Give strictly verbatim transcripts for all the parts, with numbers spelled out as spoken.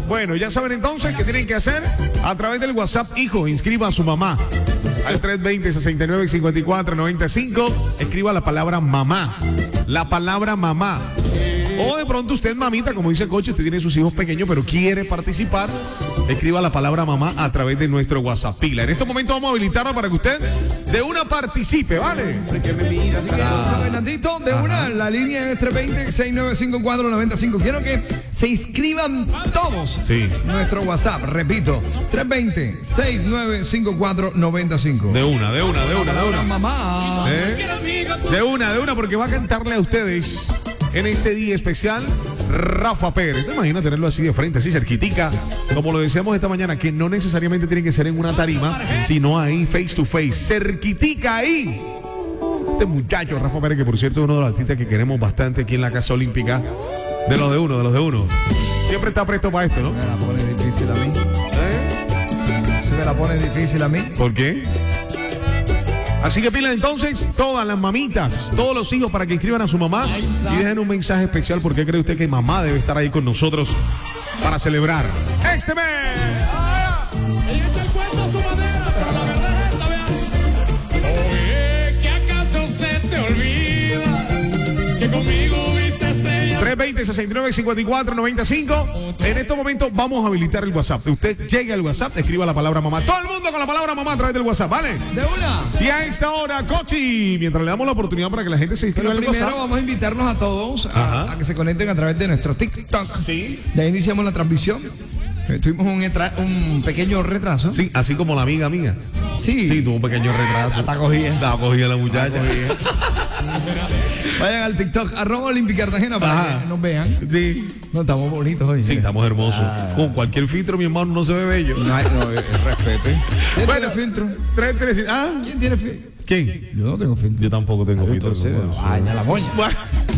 Bueno, ya saben entonces qué tienen que hacer a través del WhatsApp. Hijo, inscriba a su mamá al tres dos cero, seis nueve cinco cuatro nueve cinco. Escriba la palabra mamá. La palabra mamá. O de pronto usted, mamita, como dice Coche, usted tiene sus hijos pequeños, pero quiere participar. Escriba la palabra mamá a través de nuestro WhatsApp. Pila. En este momento vamos a habilitarlo para que usted de una participe, ¿vale? Así que Fernandito, de una, la línea es tres dos cero, seis nueve cinco cuatro nueve cinco. Quiero que se inscriban todos. Sí. Nuestro WhatsApp, repito, tres dos cero, seis nueve cinco cuatro nueve cinco. De una, de una, de una, de una. Mamá. ¿Eh? De una, de una, porque va a cantarle a ustedes en este día especial Rafa Pérez. ¿Te imaginas tenerlo así de frente, así cerquitica? Como lo decíamos esta mañana, que no necesariamente tiene que ser en una tarima, sino ahí face to face, cerquitica ahí. Este muchacho Rafa Pérez, que por cierto es uno de los artistas que queremos bastante aquí en la Casa Olímpica. De los de uno, de los de uno. Siempre está presto para esto, ¿no? Se me la pone difícil a mí. ¿Eh? Se me la pone difícil a mí. ¿Por qué? Así que pila entonces todas las mamitas, todos los hijos para que inscriban a su mamá y dejen un mensaje especial porque cree usted que mamá debe estar ahí con nosotros para celebrar este mes. Ella echa el cuento a su manera, pero la verdad es esta, vean. Oye, ¿que acaso se te olvida que conmigo viste estrellas? tres dos cero, seis nueve cinco cuatro nueve cinco. En estos momentos vamos a habilitar el WhatsApp. Usted llegue al WhatsApp, escriba la palabra mamá. Todo el mundo con la palabra mamá a través del WhatsApp, ¿vale? De una. Y a esta hora, Cochi, mientras le damos la oportunidad para que la gente se inscriba Pero al primero WhatsApp. vamos a invitarnos a todos a, a que se conecten a través de nuestro TikTok. Sí. De ahí iniciamos la transmisión. Eh, Tuvimos un, etra- un pequeño retraso. Sí, así como la amiga mía. Sí. Sí, tuvo un pequeño retraso. Está cogida. Está cogida la muchacha. Vayan al TikTok, arroba Olímpica Cartagena para Ajá. que nos vean. Sí. No, estamos bonitos hoy. Sí, estamos hermosos. Ah. Con cualquier filtro, mi hermano, no se ve bello. No, hay- no, es es respeto. ¿Quién Bueno, tiene filtro? tres, tres, ¿ah? ¿Quién tiene filtro? ¿Quién? Yo no tengo filtro. Yo tampoco tengo filtro. Entonces, baña la moña. Bueno.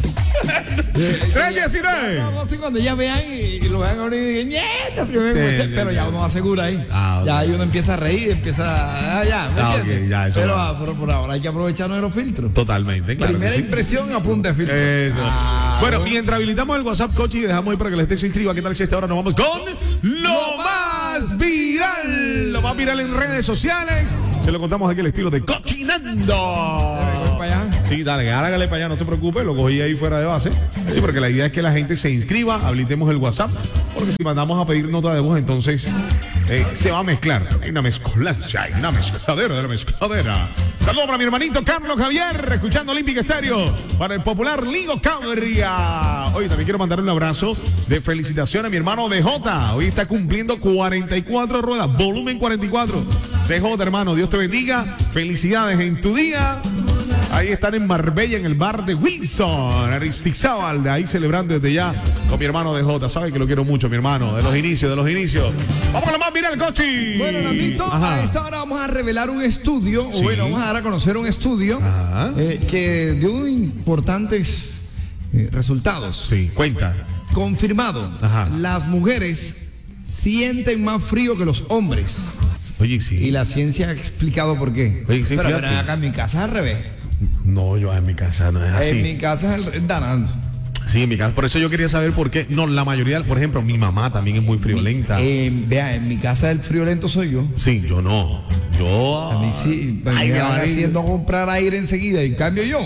tres diecinueve. No, sí, cuando ya vean y, y lo vean a uno y digan, "Nieta, si me vengo a hacer", sí, pero sí. ya uno asegura ahí. Ah, ok. Ya ahí uno empieza a reír, empieza a. Ah, ya, ¿me Ah, ok, entiendes? ya, eso pero, va. ah, pero por ahora hay que aprovechar nuestros filtros. Totalmente, claro. Primera que sí. impresión, apunte de filtro. Eso. Ah, Bueno, mientras habilitamos el WhatsApp, Cochi, y dejamos ahí para que la gente se inscriba. ¿Qué tal si a esta hora nos vamos con lo más viral? Lo más viral en redes sociales. Se lo contamos aquí al estilo de Cochinando. voy para allá. Sí, dale, hágale para allá, no se preocupe, lo cogí ahí fuera de base. Sí, porque la idea es que la gente se inscriba, habilitemos el WhatsApp, porque si mandamos a pedir nota de voz, entonces eh, se va a mezclar. Hay una mezcolancia, hay una mezcladera de la mezcladera. Saludos para mi hermanito Carlos Javier, escuchando Olímpica Estéreo, para el popular Ligo Cabria. Hoy también quiero mandar un abrazo de felicitación a mi hermano D J. Hoy está cumpliendo cuarenta y cuatro ruedas, volumen cuarenta y cuatro. D J, hermano, Dios te bendiga. Felicidades en tu día. Ahí están en Marbella, en el bar de Wilson, Aristizábal, de ahí celebrando desde ya con mi hermano D J. Sabe que lo quiero mucho, mi hermano, de los inicios, de los inicios. Vamos con la más viral, Cochi. Bueno, Nandito, Ajá. a esta hora vamos a revelar un estudio, Sí. o bueno, vamos a dar a conocer un estudio Ajá. eh, que dio importantes eh, resultados. Sí, cuenta. Confirmado, Ajá. las mujeres sienten más frío que los hombres. Oye, sí. Y la ciencia ha explicado por qué. Oye, sí, pero, fíjate. pero acá en mi casa es al revés. No, yo en mi casa no es así. En mi casa es el danando. Sí, en mi casa. Por eso yo quería saber por qué. No, la mayoría, por ejemplo, mi mamá también es muy friolenta. Eh, vea, en mi casa el friolento soy yo. Sí, yo no. Yo. A mí sí, me Ay, van mi marido. haciendo comprar aire enseguida. Y en cambio yo,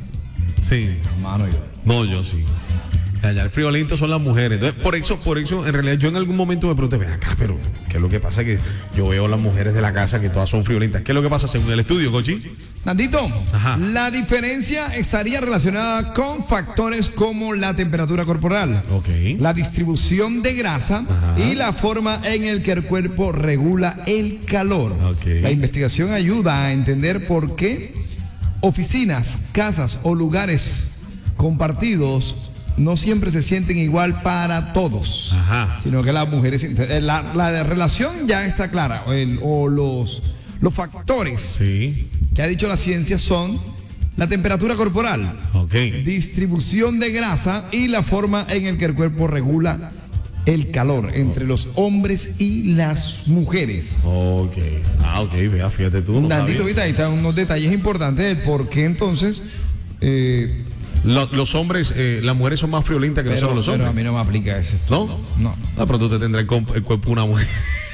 Sí. hermano, yo. No, yo sí. Allá el friolento son las mujeres. Entonces, por eso, por eso, en realidad, yo en algún momento me pregunté, ven acá, pero ¿qué es lo que pasa? Que yo veo las mujeres de la casa que todas son friolentas. ¿Qué es lo que pasa según el estudio, Cochi? Nandito, Ajá. la diferencia estaría relacionada con factores como la temperatura corporal, Ok. la distribución de grasa Ajá. y la forma en el que el cuerpo regula el calor. Ok. La investigación ayuda a entender por qué oficinas, casas o lugares compartidos no siempre se sienten igual para todos, Ajá. sino que las mujeres, eh, la, la relación ya está clara, o, el- o los, los factores Sí. que ha dicho la ciencia son la temperatura corporal, Ok. distribución de grasa y la forma en el que el cuerpo regula el calor entre los hombres y las mujeres. Ok. Ah, ok, vea, fíjate tú. No Nandito, sabía. ahorita ahí están unos detalles importantes del por qué entonces eh, Lo- los hombres, eh, las mujeres son más friolentas que Pero, nosotros los pero hombres. a mí no me aplica ese estudio. ¿No? No. Ah, pero tú te tendrás el, comp- el cuerpo de una mujer.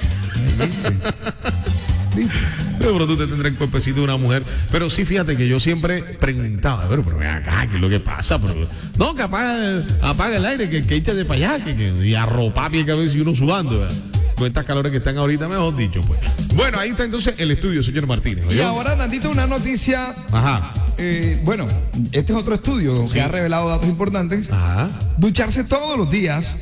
¿Viste? Pero tú te tendrás el cuerpecito de una mujer. Pero sí, fíjate que yo siempre preguntaba, pero, pero ven acá, ¿qué es lo que pasa? Pero, no, que apaga, apaga el aire, que, que échate para allá, que, que, y arropa pie cabeza y uno sudando, ¿verdad? Con estas calores que están ahorita, mejor dicho, pues. Bueno, ahí está entonces el estudio, señor Martínez. Y ¿oyó? ahora, Nandito, una noticia. Ajá, eh, bueno, este es otro estudio Sí. que ha revelado datos importantes. ajá. Ducharse todos los días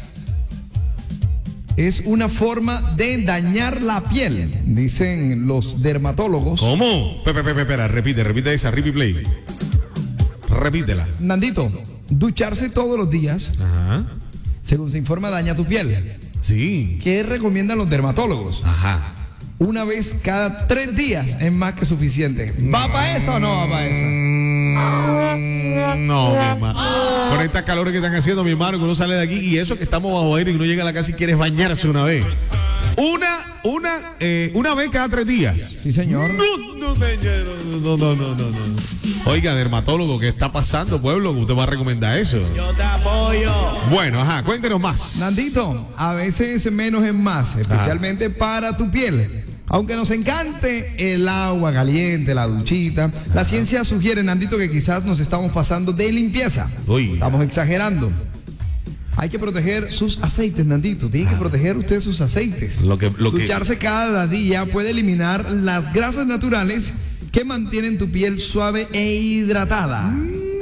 es una forma de dañar la piel, dicen los dermatólogos. ¿Cómo? Pepe, Pepe, espera, repite, repite esa, repeat play. Repítela. Nandito, ducharse todos los días, Ajá. según se informa, daña tu piel. Sí. ¿Qué recomiendan los dermatólogos? Ajá. Una vez cada tres días es más que suficiente. ¿Va para esa o no va para esa? Mm, No, mi hermano. Con estas calores que están haciendo, mi hermano, que uno sale de aquí y eso que estamos bajo aire y uno llega a la casa y quieres bañarse una vez. Una, una, eh, una vez cada tres días. Sí, señor. No, no, señor, no, no, no, no, no. Oiga, dermatólogo, ¿qué está pasando, pueblo? ¿Usted va a recomendar eso? Yo te apoyo. Bueno, ajá, cuéntenos más. Nandito, a veces menos es más, especialmente para tu piel. Aunque nos encante el agua caliente, la duchita, la ciencia sugiere, Nandito, que quizás nos estamos pasando de limpieza. Uy. Estamos exagerando. Hay que proteger sus aceites, Nandito. Tiene que proteger usted sus aceites. Lo que- lo que- Ducharse cada día puede eliminar las grasas naturales que mantienen tu piel suave e hidratada.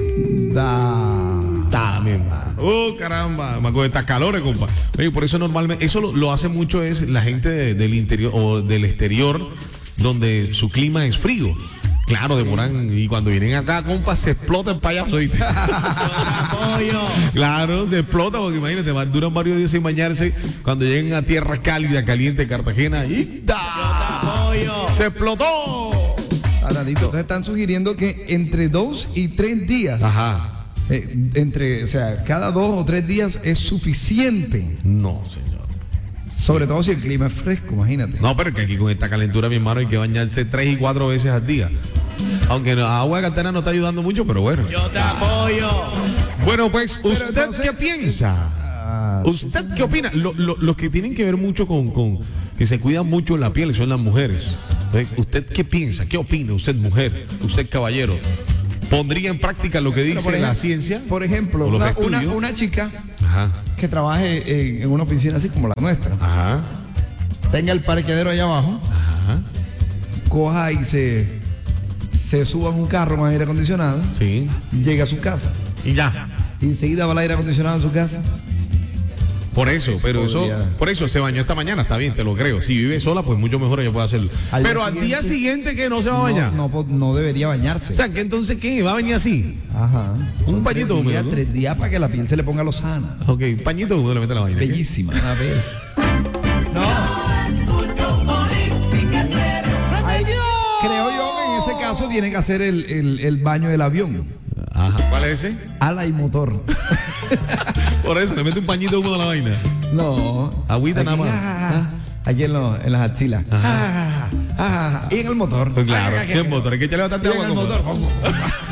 Da. Está, mi hermano. Oh, caramba, con estas calores, compa. Oye, por eso normalmente, eso lo, lo hace mucho es la gente de- del interior o del exterior, donde su clima es frío. Claro, demoran, y cuando vienen acá, compa, se explota el payaso, ¿viste? Apoyo. Claro, se explota, porque imagínate, va- duran varios días sin bañarse. Cuando lleguen a tierra cálida, caliente, Cartagena, ¡y ¡ta! Apoyo. ¡Se explotó! Ah, Nandito, entonces están sugiriendo que entre dos y tres días, Ajá. eh, entre, o sea, cada dos o tres días es suficiente. No, señor. Sobre todo si el clima es fresco, imagínate. No, pero que aquí con esta calentura, mi hermano, hay que bañarse tres y cuatro veces al día. Aunque la agua de Cartagena no está ayudando mucho, pero bueno. Yo te apoyo. Bueno, pues, ¿usted entonces- qué piensa? Ah, ¿Usted qué opina? Lo- lo- los que tienen que ver mucho con, con que se cuidan mucho la piel son las mujeres. ¿Eh? ¿Usted qué piensa? ¿Qué opina? Usted mujer, usted caballero. ¿Pondría en práctica lo que pero dice por la ejem- ciencia? Por ejemplo, ¿O los una, una, estudios? una chica Ajá, que trabaje en, en una oficina así como la nuestra, ajá, tenga el parqueadero allá abajo, ajá. coja y se, se suba en un carro con aire acondicionado, Sí. llega a su casa, Y ya. y enseguida va el aire acondicionado en su casa. Por eso, pero eso, podría. por eso se bañó esta mañana, está bien, te lo creo. Si vive sola, pues mucho mejor ella puede hacerlo. Al día Pero al día siguiente que no se va a bañar. No, no, po- no debería bañarse. O sea, que entonces ¿qué? ¿Va a venir así? Ajá. Un Son pañito tres húmedo, días, ¿no? tres días para que la piel se le ponga lozana. Ok, pañito húmedo le mete la vaina. ¿qué? Bellísima, una piel. Ay, creo yo que en ese caso tiene que hacer el, el- el baño del avión. Ajá. ¿Cuál es ese? Ala y motor. Por eso, le mete un pañito húmedo a la vaina. No. Agüita nada más. ah, aquí en, lo- en las axilas. Ah, ah, y en el motor. Pues claro, Ah, ¿qué motor? Hay que echarle bastante y en agua. el compa. motor.